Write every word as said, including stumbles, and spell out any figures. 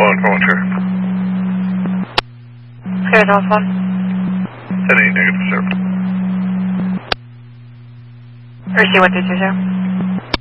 One four one sure. Square North one. Heading negative, sir. Receive one two two zero.